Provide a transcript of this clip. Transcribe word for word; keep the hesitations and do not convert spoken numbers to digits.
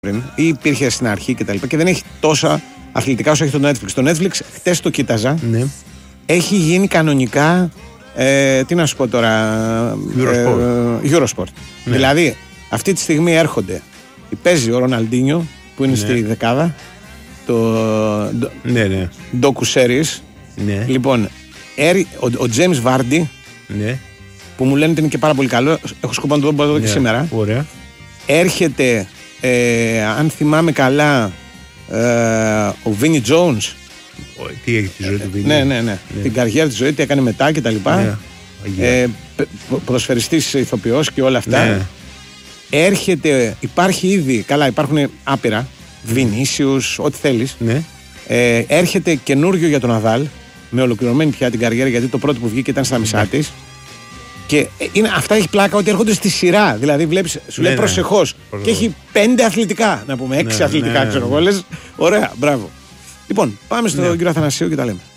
πριν, ή υπήρχε στην αρχή κτλ. Και, και δεν έχει τόσα αθλητικά όσο έχει το Netflix. Το Netflix, χτες το κοίταζα, ναι. έχει γίνει κανονικά, ε, τι να σου πω τώρα, Eurosport. Ε, Eurosport. Ναι. Δηλαδή, αυτή τη στιγμή έρχονται, παίζει ο Ροναλντίνιο που είναι ναι. στη δεκάδα, το ναι, ναι. docu series. Ναι. Λοιπόν, ο, ο James Vardy, ναι. που μου λένε ότι είναι και πάρα πολύ καλό, έχω σκοπό να το δω, ναι. και σήμερα. Ωραία. Έρχεται, ε, αν θυμάμαι καλά, ε, ο Vinnie Jones. Τι έχει τη ζωή του Vinnie. Ναι, ναι, ναι, ναι. Την καριέρα τη ζωή, τι έκανε μετά κτλ. Ναι. Ε, προσφαιριστής ηθοποιός και όλα αυτά. Ναι. Έρχεται, υπάρχει ήδη, καλά υπάρχουν άπειρα, Vinicius, ό,τι θέλεις. Ναι. Ε, έρχεται καινούριο για τον Ναδάλ, με ολοκληρωμένη πια την καριέρα, γιατί το πρώτο που βγήκε ήταν στα μισά ναι. της. Και είναι, αυτά έχει πλάκα ότι έρχονται στη σειρά. Δηλαδή, βλέπεις, σου λέει ναι, προσεχώς. Ναι. Και έχει πέντε αθλητικά, να πούμε, έξι ναι, αθλητικά, ναι, ξέρω εγώ. Λες, ωραία, μπράβο. Λοιπόν, πάμε στον ναι. κύριο Αθανασίου και τα λέμε.